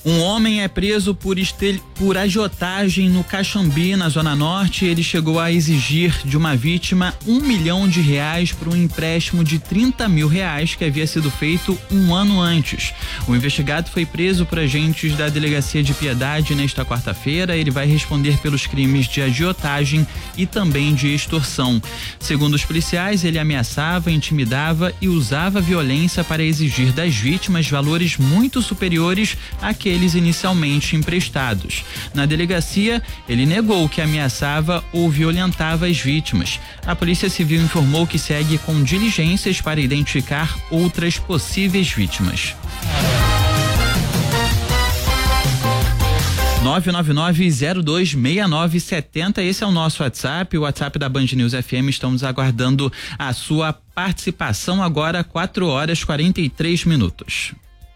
Um homem é preso por agiotagem no Caxambi, na Zona Norte. Ele chegou a exigir de uma vítima R$1 milhão por um empréstimo de R$30 mil que havia sido feito um ano antes. O investigado foi preso por agentes da Delegacia de Piedade nesta quarta-feira. Ele vai responder pelos crimes de agiotagem e também de extorsão. Segundo os policiais, ele ameaçava, intimidava e usava violência para exigir das vítimas valores muito superiores àqueles inicialmente emprestados. Na delegacia, ele negou que ameaçava ou violentava as vítimas. A Polícia Civil informou que segue com diligências para identificar outras possíveis vítimas. 999-026970, esse é o nosso WhatsApp, o WhatsApp da Band News FM. Estamos aguardando a sua participação agora, 4h43.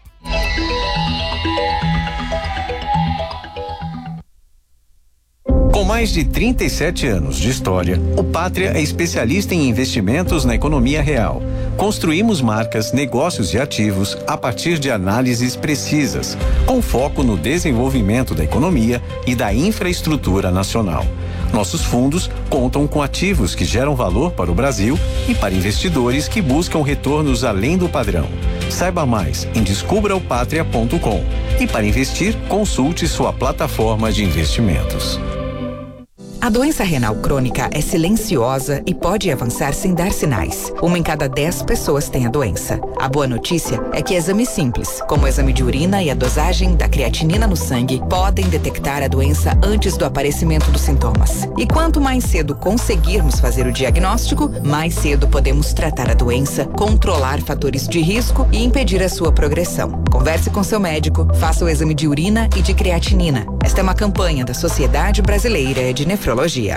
Com mais de 37 anos de história, o Pátria é especialista em investimentos na economia real. Construímos marcas, negócios e ativos a partir de análises precisas, com foco no desenvolvimento da economia e da infraestrutura nacional. Nossos fundos contam com ativos que geram valor para o Brasil e para investidores que buscam retornos além do padrão. Saiba mais em descubraopatria.com e para investir, consulte sua plataforma de investimentos. A doença renal crônica é silenciosa e pode avançar sem dar sinais. 1 em cada 10 pessoas tem a doença. A boa notícia é que exames simples, como o exame de urina e a dosagem da creatinina no sangue, podem detectar a doença antes do aparecimento dos sintomas. E quanto mais cedo conseguirmos fazer o diagnóstico, mais cedo podemos tratar a doença, controlar fatores de risco e impedir a sua progressão. Converse com seu médico, faça o exame de urina e de creatinina. Esta é uma campanha da Sociedade Brasileira de Nefrologia.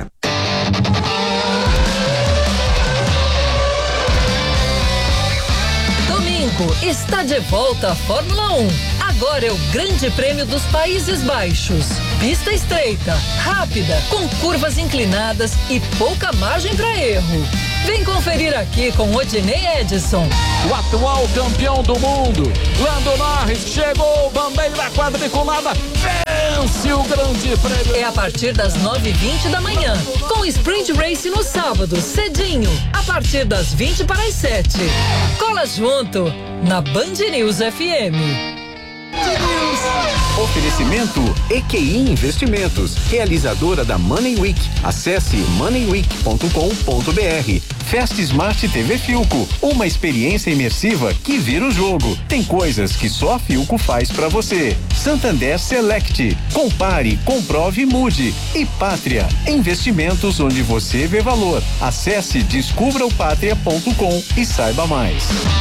Domingo está de volta a Fórmula 1. Agora é o Grande Prêmio dos Países Baixos. Pista estreita, rápida, com curvas inclinadas e pouca margem para erro. Vem conferir aqui com Odinei Edson. O atual campeão do mundo, Lando Norris, chegou, bandeira quadriculada, vence o Grande Prêmio. É a partir das 9h20 da manhã, com Sprint Race no sábado, cedinho, a partir das 7:20. Cola junto, na Band News FM. Oferecimento EQI Investimentos, realizadora da Money Week. Acesse moneyweek.com.br. Fast Smart TV Philco, uma experiência imersiva que vira o jogo. Tem coisas que só a Philco faz pra você. Santander Select, compare, comprove e mude. E Pátria, investimentos onde você vê valor. Acesse descubraopatria.com e saiba mais.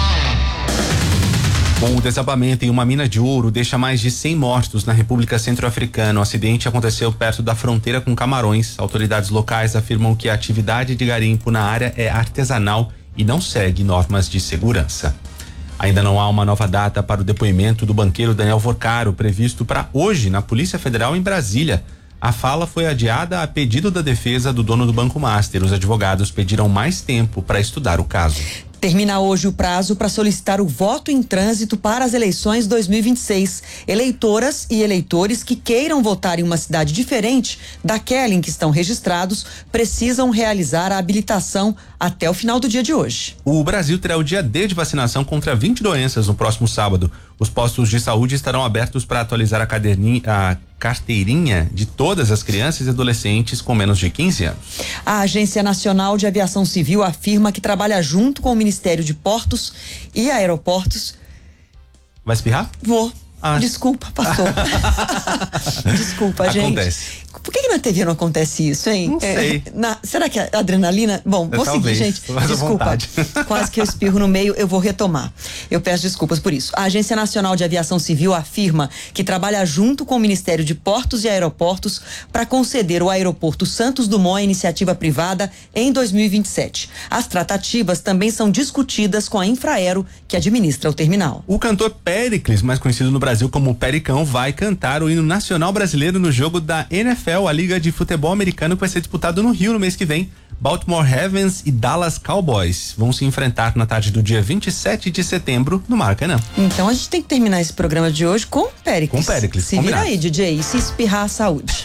Um desabamento em uma mina de ouro deixa mais de 100 mortos na República Centro-Africana. O acidente aconteceu perto da fronteira com Camarões. Autoridades locais afirmam que a atividade de garimpo na área é artesanal e não segue normas de segurança. Ainda não há uma nova data para o depoimento do banqueiro Daniel Vorcaro, previsto para hoje na Polícia Federal em Brasília. A fala foi adiada a pedido da defesa do dono do Banco Master. Os advogados pediram mais tempo para estudar o caso. Termina hoje o prazo para solicitar o voto em trânsito para as eleições 2026. Eleitoras e eleitores que queiram votar em uma cidade diferente daquela em que estão registrados precisam realizar a habilitação até o final do dia de hoje. O Brasil terá o dia D de vacinação contra 20 doenças no próximo sábado. Os postos de saúde estarão abertos para atualizar a carteirinha de todas as crianças e adolescentes com menos de 15 anos. A Agência Nacional de Aviação Civil afirma que trabalha junto com o Ministério de Portos e Aeroportos. Vai espirrar? Vou. Desculpa, passou. Desculpa, gente. Acontece. Por que na TV não acontece isso, hein? Não sei. Será que a adrenalina... Bom, vou talvez, seguir, gente. Desculpa. Quase que eu espirro no meio, eu vou retomar. Eu peço desculpas por isso. A Agência Nacional de Aviação Civil afirma que trabalha junto com o Ministério de Portos e Aeroportos para conceder o aeroporto Santos Dumont à iniciativa privada em 2027. As tratativas também são discutidas com a Infraero, que administra o terminal. O cantor Péricles, mais conhecido no Brasil como Pericão, vai cantar o hino nacional brasileiro no jogo da NFL, a Liga de Futebol Americano, que vai ser disputado no Rio no mês que vem. Baltimore Ravens e Dallas Cowboys vão se enfrentar na tarde do dia 27 de setembro no Maracanã. Então a gente tem que terminar esse programa de hoje com Péricles. Com Péricles, se vira aí, DJ, e se espirrar a saúde.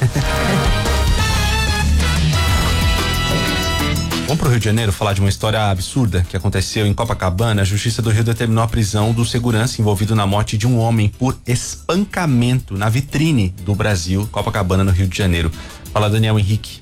Vamos pro Rio de Janeiro falar de uma história absurda que aconteceu em Copacabana. A Justiça do Rio determinou a prisão do segurança envolvido na morte de um homem por espancamento na vitrine do Brasil, Copacabana, no Rio de Janeiro. Fala, Daniel Henrique.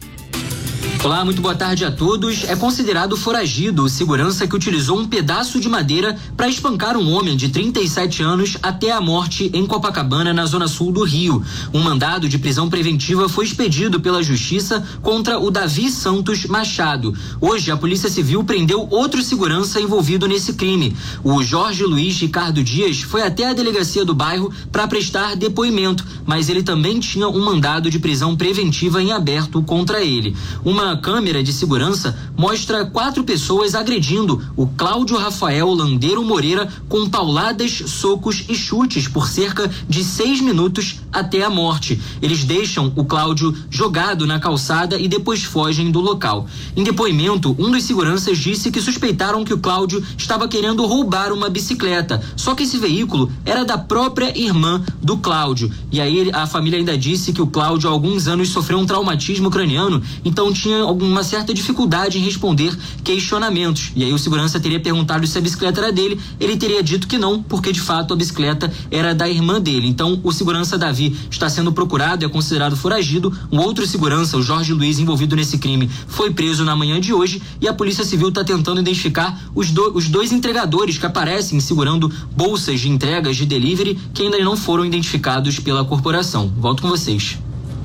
Olá, muito boa tarde a todos. É considerado foragido o segurança que utilizou um pedaço de madeira para espancar um homem de 37 anos até a morte em Copacabana, na zona sul do Rio. Um mandado de prisão preventiva foi expedido pela Justiça contra o Davi Santos Machado. Hoje, a Polícia Civil prendeu outro segurança envolvido nesse crime. O Jorge Luiz Ricardo Dias foi até a delegacia do bairro para prestar depoimento, mas ele também tinha um mandado de prisão preventiva em aberto contra ele. Uma câmera de segurança mostra 4 pessoas agredindo o Cláudio Rafael Landeiro Moreira com pauladas, socos e chutes por cerca de 6 minutos até a morte. Eles deixam o Cláudio jogado na calçada e depois fogem do local. Em depoimento, um dos seguranças disse que suspeitaram que o Cláudio estava querendo roubar uma bicicleta, só que esse veículo era da própria irmã do Cláudio. E aí a família ainda disse que o Cláudio há alguns anos sofreu um traumatismo craniano, então tinha alguma certa dificuldade em responder questionamentos. E aí o segurança teria perguntado se a bicicleta era dele, ele teria dito que não, porque de fato a bicicleta era da irmã dele. Então o segurança Davi está sendo procurado e é considerado foragido. Um outro segurança, o Jorge Luiz, envolvido nesse crime, foi preso na manhã de hoje e a Polícia Civil está tentando identificar os dois entregadores que aparecem segurando bolsas de entregas de delivery que ainda não foram identificados pela corporação. Volto com vocês.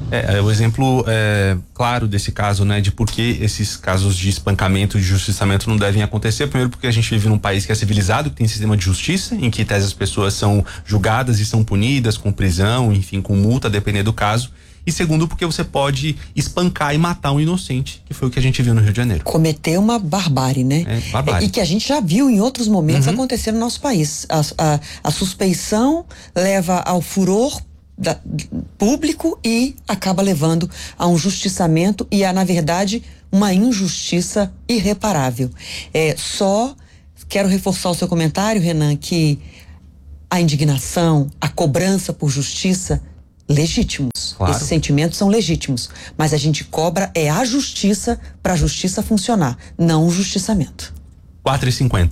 O exemplo claro desse caso, né, de por que esses casos de espancamento, de justiçamento não devem acontecer. Primeiro, porque a gente vive num país que é civilizado, que tem sistema de justiça, em que as pessoas são julgadas e são punidas com prisão, enfim, com multa, dependendo do caso. E segundo, porque você pode espancar e matar um inocente, que foi o que a gente viu no Rio de Janeiro. Cometer uma barbárie, né? Barbárie. E que a gente já viu em outros momentos acontecer no nosso país. A suspeição leva ao furor público e acaba levando a um justiçamento e a, na verdade, uma injustiça irreparável. Só quero reforçar o seu comentário, Renan, que a indignação, a cobrança por justiça, legítimos. Claro. Esses sentimentos são legítimos, mas a gente cobra a justiça para a justiça funcionar, não o justiçamento. 4h50.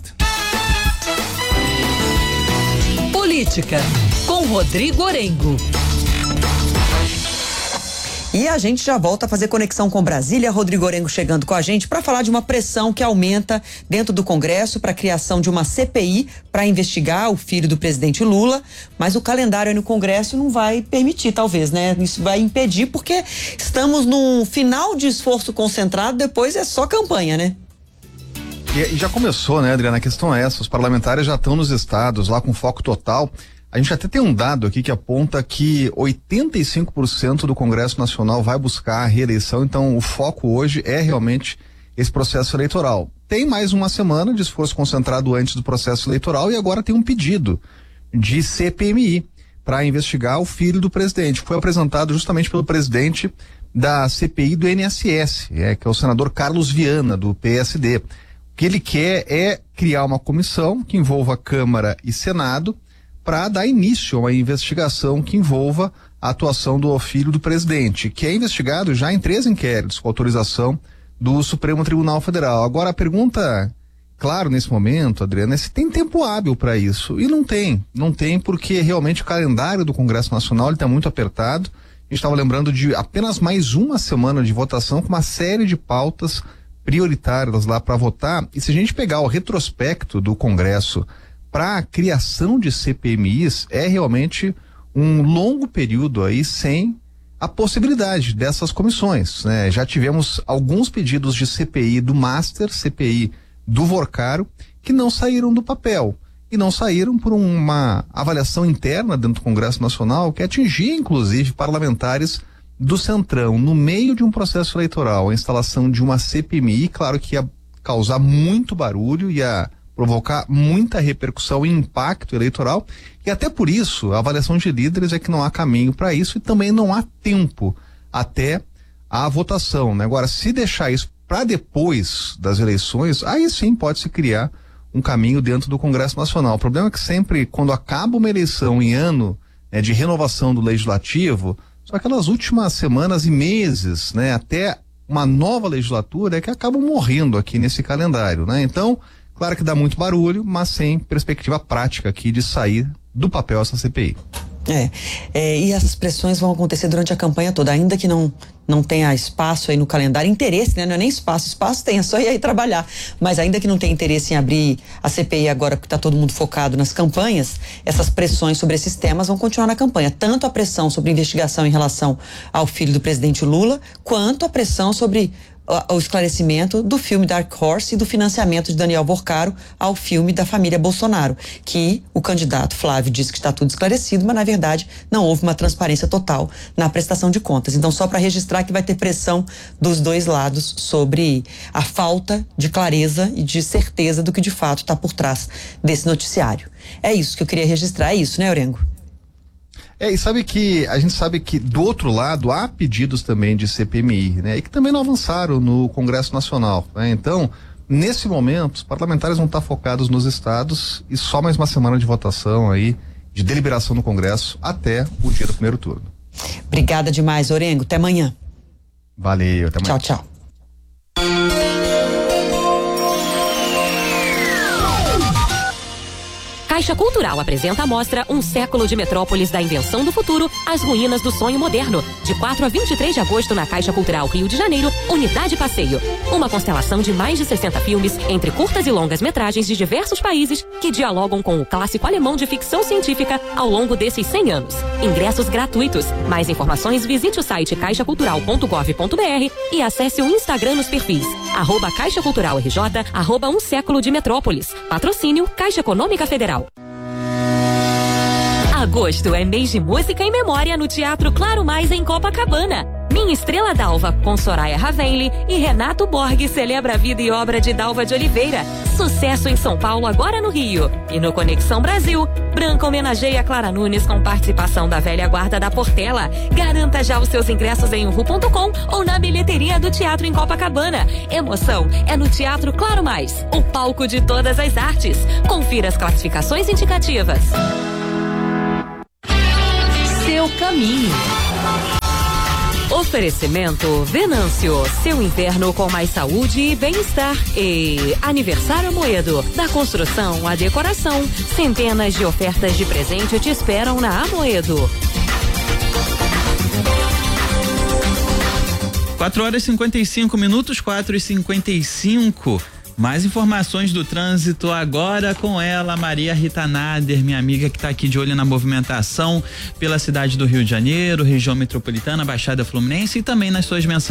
Política, com Rodrigo Orengo. E a gente já volta a fazer conexão com Brasília. Rodrigo Orengo chegando com a gente para falar de uma pressão que aumenta dentro do Congresso para a criação de uma CPI para investigar o filho do presidente Lula, mas o calendário aí no Congresso não vai permitir, talvez, né? Isso vai impedir porque estamos num final de esforço concentrado, depois é só campanha, né? E já começou, né, Adriana? A questão é essa, os parlamentares já estão nos estados lá com foco total. A gente até tem um dado aqui que aponta que 85% do Congresso Nacional vai buscar a reeleição, então o foco hoje é realmente esse processo eleitoral. Tem mais uma semana de esforço concentrado antes do processo eleitoral e agora tem um pedido de CPMI para investigar o filho do presidente. Foi apresentado justamente pelo presidente da CPI do INSS, que é o senador Carlos Viana, do PSD. O que ele quer é criar uma comissão que envolva Câmara e Senado para dar início a uma investigação que envolva a atuação do filho do presidente, que é investigado já em 3 inquéritos com autorização do Supremo Tribunal Federal. Agora a pergunta, claro, nesse momento, Adriana, é se tem tempo hábil para isso. E não tem porque realmente o calendário do Congresso Nacional está muito apertado. A gente estava lembrando de apenas mais uma semana de votação com uma série de pautas prioritárias lá para votar. E se a gente pegar o retrospecto do Congresso para a criação de CPMIs, é realmente um longo período aí sem a possibilidade dessas comissões, né? Já tivemos alguns pedidos de CPI do Master, CPI do Vorcaro, que não saíram do papel e não saíram por uma avaliação interna dentro do Congresso Nacional que atingia inclusive parlamentares do Centrão. No meio de um processo eleitoral, a instalação de uma CPMI, claro que ia causar muito barulho, ia provocar muita repercussão e impacto eleitoral, e até por isso a avaliação de líderes é que não há caminho para isso e também não há tempo até a votação, né? Agora, se deixar isso para depois das eleições, aí sim pode se criar um caminho dentro do Congresso Nacional. O problema é que sempre, quando acaba uma eleição em ano, né, de renovação do Legislativo, são aquelas últimas semanas e meses, né, até uma nova legislatura, que acabam morrendo aqui nesse calendário, né? Então, claro que dá muito barulho, mas sem perspectiva prática aqui de sair do papel essa CPI. E essas pressões vão acontecer durante a campanha toda, ainda que não tenha espaço aí no calendário, interesse, né? Não é nem espaço tem, é só ir aí trabalhar. Mas ainda que não tenha interesse em abrir a CPI agora, porque está todo mundo focado nas campanhas, essas pressões sobre esses temas vão continuar na campanha. Tanto a pressão sobre investigação em relação ao filho do presidente Lula, quanto a pressão sobre o esclarecimento do filme Dark Horse e do financiamento de Daniel Borcaro ao filme da família Bolsonaro, que o candidato Flávio disse que está tudo esclarecido, mas na verdade não houve uma transparência total na prestação de contas. Então, só para registrar que vai ter pressão dos dois lados sobre a falta de clareza e de certeza do que de fato está por trás desse noticiário. É isso que eu queria registrar, é isso, né, Orengo? E sabe que a gente sabe que do outro lado há pedidos também de CPMI, né? E que também não avançaram no Congresso Nacional, né? Então, nesse momento, os parlamentares vão estar focados nos estados e só mais uma semana de votação aí, de deliberação no Congresso até o dia do primeiro turno. Obrigada demais, Orengo. Até amanhã. Valeu, até amanhã. Tchau, tchau. Caixa Cultural apresenta a mostra Um Século de Metrópolis da Invenção do Futuro às Ruínas do Sonho Moderno, de 4 a 23 de agosto na Caixa Cultural Rio de Janeiro, Unidade Passeio. Uma constelação de mais de 60 filmes, entre curtas e longas metragens de diversos países, que dialogam com o clássico alemão de ficção científica ao longo desses 100 anos. Ingressos gratuitos. Mais informações, visite o site caixacultural.gov.br e acesse o Instagram nos perfis @Caixa Cultural RJ, @Um Século de Metrópolis. Patrocínio Caixa Econômica Federal. Agosto é mês de música em memória no Teatro Claro Mais em Copacabana. Minha Estrela d'Alva, com Soraya Ravelli e Renato Borghi, celebra a vida e obra de Dalva de Oliveira. Sucesso em São Paulo, agora no Rio. E no Conexão Brasil, Branca homenageia Clara Nunes com participação da velha guarda da Portela. Garanta já os seus ingressos em uhu.com ou na bilheteria do Teatro em Copacabana. Emoção é no Teatro Claro Mais, o palco de todas as artes. Confira as classificações indicativas. Seu caminho. Oferecimento Venâncio, seu inverno com mais saúde e bem-estar. E Aniversário Amoedo, da construção à decoração, centenas de ofertas de presente te esperam na Amoedo. 4h55, 4h55. Mais informações do trânsito agora com ela, Maria Rita Nader, minha amiga que está aqui de olho na movimentação pela cidade do Rio de Janeiro, região metropolitana, Baixada Fluminense e também nas suas mensagens.